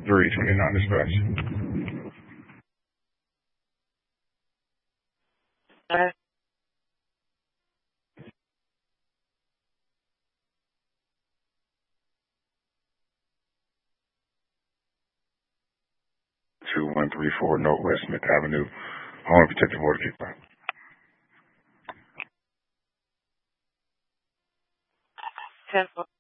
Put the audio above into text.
329 dispatch. 2134 Northwest Smith Avenue. Home protective order kickback. 10-4.